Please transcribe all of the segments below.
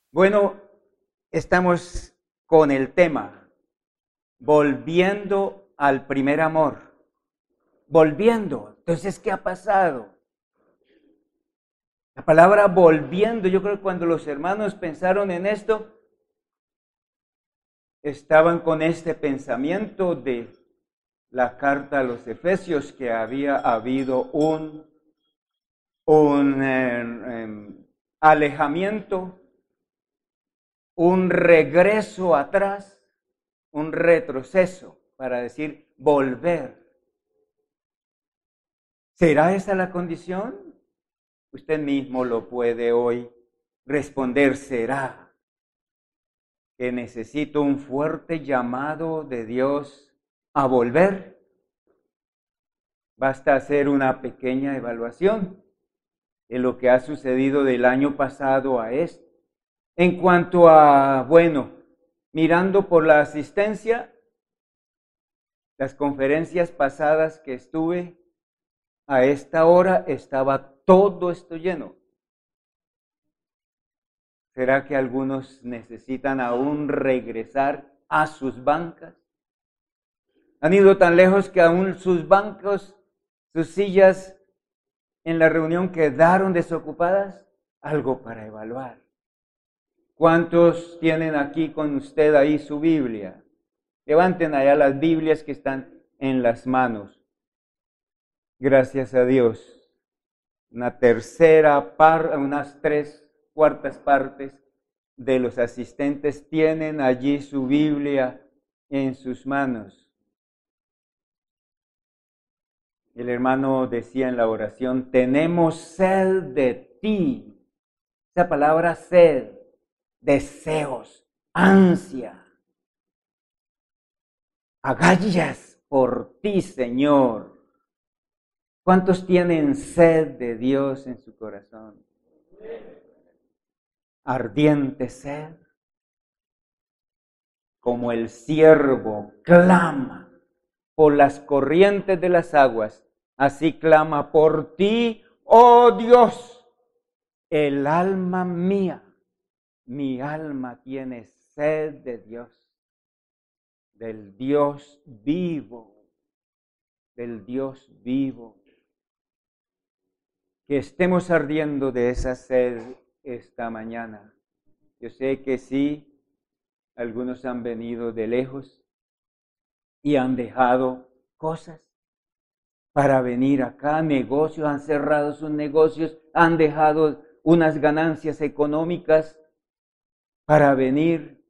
Bueno, estamos con el tema, volviendo al primer amor. Volviendo. Entonces, ¿qué ha pasado? La palabra volviendo, yo creo que cuando los hermanos pensaron en esto, estaban con este pensamiento de la carta a los Efesios, que había habido un alejamiento, un regreso atrás, un retroceso, para decir volver. ¿Será esa la condición? Usted mismo lo puede hoy responder. ¿Será que necesito un fuerte llamado de Dios a volver? Basta hacer una pequeña evaluación de lo que ha sucedido del año pasado a este. En cuanto a, mirando por la asistencia, las conferencias pasadas que estuve, a esta hora estaba todo esto lleno. ¿Será que algunos necesitan aún regresar a sus bancas? Han ido tan lejos que aún sus bancos, sus sillas en la reunión quedaron desocupadas. Algo para evaluar. ¿Cuántos tienen aquí con usted ahí su Biblia? Levanten allá las Biblias que están en las manos. Gracias a Dios. Unas 3/4 partes de los asistentes tienen allí su Biblia en sus manos. El hermano decía en la oración, tenemos sed de ti. Esa palabra sed, deseos, ansia, agallas por ti, Señor. ¿Cuántos tienen sed de Dios en su corazón? Ardiente sed, como el ciervo clama por las corrientes de las aguas, así clama por ti, oh Dios. El alma mía, mi alma tiene sed de Dios, del Dios vivo, del Dios vivo. Que estemos ardiendo de esa sed esta mañana. Yo sé que sí, algunos han venido de lejos y han dejado cosas para venir acá, negocios, han cerrado sus negocios, han dejado unas ganancias económicas para venir.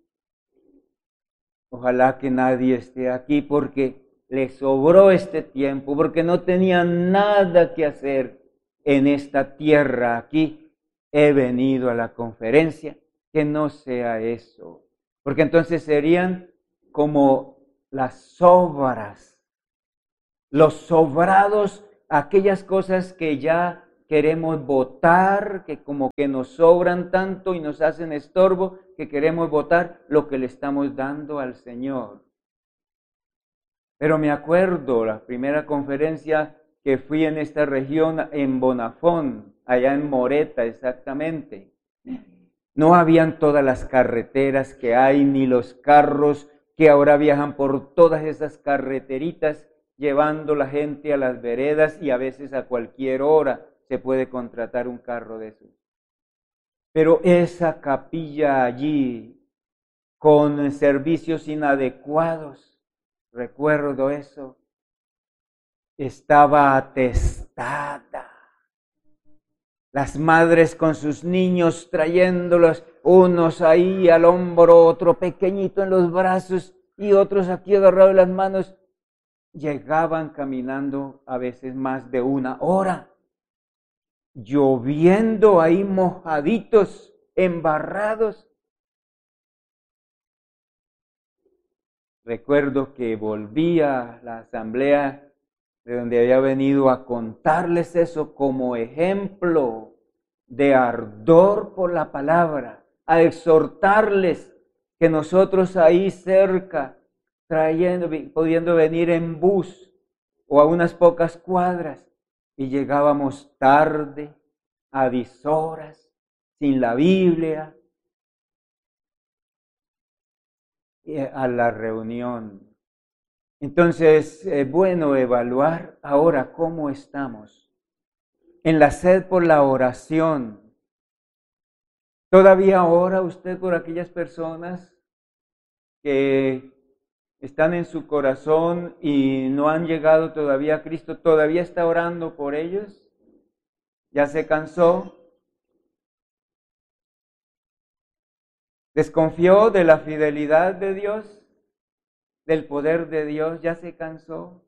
Ojalá que nadie esté aquí porque les sobró este tiempo, porque no tenían nada que hacer en esta tierra. Aquí he venido a la conferencia, que no sea eso, porque entonces serían como las sobras, los sobrados, aquellas cosas que ya queremos botar, que como que nos sobran tanto y nos hacen estorbo, que queremos botar lo que le estamos dando al Señor. Pero me acuerdo la primera conferencia que fui en esta región, en Bonafón, allá en Moreta exactamente. No habían todas las carreteras que hay, ni los carros que ahora viajan por todas esas carreteritas, llevando la gente a las veredas, y a veces a cualquier hora se puede contratar un carro de esos. Pero esa capilla allí, con servicios inadecuados, recuerdo eso, estaba atestada. Las madres con sus niños trayéndolos, unos ahí al hombro, otro pequeñito en los brazos y otros aquí agarrados de las manos, llegaban caminando a veces más de 1 hora, lloviendo ahí mojaditos, embarrados. Recuerdo que volví a la asamblea de donde había venido a contarles eso como ejemplo de ardor por la palabra, a exhortarles que nosotros ahí cerca, pudiendo venir en bus o a unas pocas cuadras, y llegábamos tarde, a dishoras, sin la Biblia, a la reunión. Entonces, es bueno evaluar ahora cómo estamos en la sed por la oración. ¿Todavía ora usted por aquellas personas que están en su corazón y no han llegado todavía a Cristo? ¿Todavía está orando por ellos? ¿Ya se cansó? ¿Desconfió de la fidelidad de Dios? ¿Del poder de Dios? ¿Ya se cansó?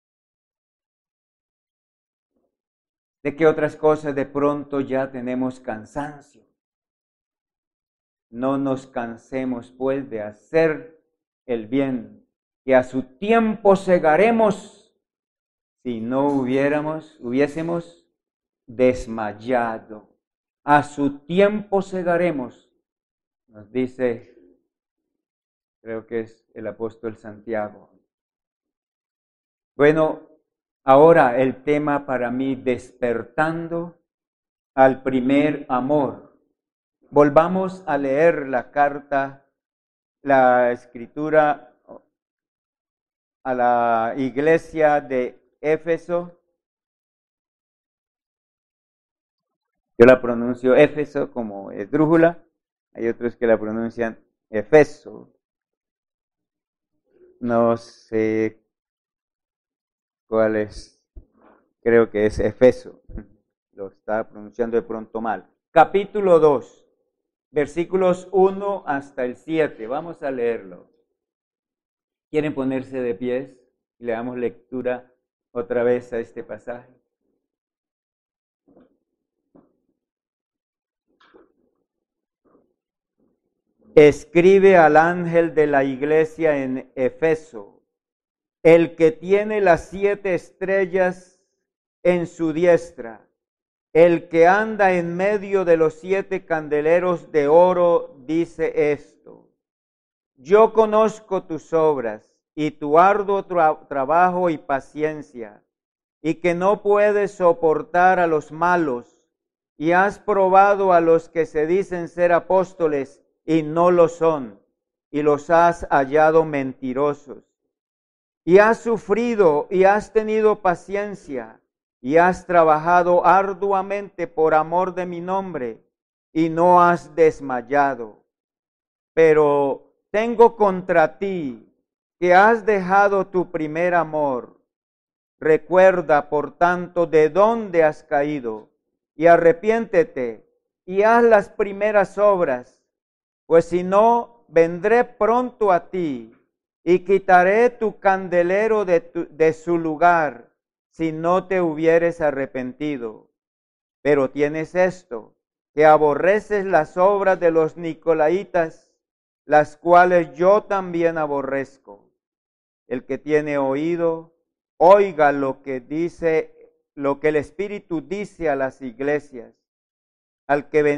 ¿De qué otras cosas de pronto ya tenemos cansancio? No nos cansemos pues de hacer el bien, que a su tiempo segaremos si no hubiésemos desmayado. A su tiempo segaremos, nos dice, creo que es el apóstol Santiago. Bueno, ahora el tema para mí, despertando al primer amor. Volvamos a leer la carta, la escritura a la iglesia de Éfeso. Yo la pronuncio Éfeso como esdrújula, hay otros que la pronuncian Efeso. No sé cuál es, creo que es Efeso, lo está pronunciando de pronto mal. Capítulo 2. Versículos 1 hasta el 7. Vamos a leerlo. ¿Quieren ponerse de pies? Y le damos lectura otra vez a este pasaje. Escribe al ángel de la iglesia en Efeso, el que tiene las 7 estrellas en su diestra, el que anda en medio de los 7 candeleros de oro, dice esto: yo conozco tus obras y tu arduo trabajo y paciencia, y que no puedes soportar a los malos, y has probado a los que se dicen ser apóstoles y no lo son, y los has hallado mentirosos. Y has sufrido y has tenido paciencia, y has trabajado arduamente por amor de mi nombre, y no has desmayado. Pero tengo contra ti que has dejado tu primer amor. Recuerda, por tanto, de dónde has caído, y arrepiéntete, y haz las primeras obras, pues si no, vendré pronto a ti, y quitaré tu candelero de su lugar, si no te hubieres arrepentido. Pero tienes esto, que aborreces las obras de los nicolaítas, las cuales yo también aborrezco. El que tiene oído, oiga lo que el Espíritu dice a las iglesias. Al que